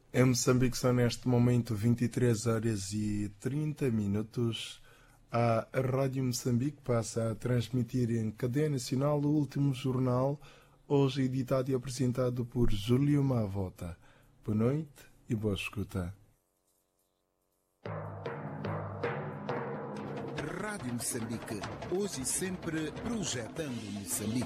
Em Moçambique são neste momento 23 horas e 30 minutos. A Rádio Moçambique passa a transmitir em cadeia nacional o último jornal, hoje editado e apresentado por Júlio Mavota. Boa noite e boa escuta. Rádio Moçambique, hoje e sempre projetando Moçambique.